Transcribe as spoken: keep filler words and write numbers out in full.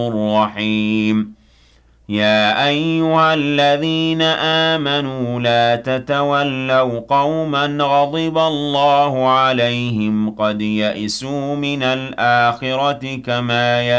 رحيم يا أيها الذين آمنوا لا تتولوا قوما غضب الله عليهم قد يئسوا من الآخرة كما